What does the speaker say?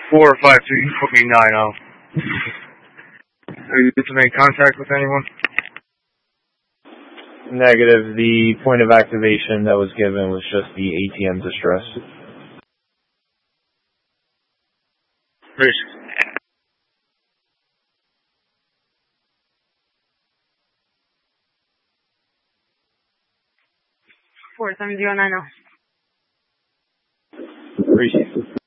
452, you put me 9-0. Are you able to make contact with anyone? Negative. The point of activation that was given was just the ATM distress. Please. Four 709. Appreciate it.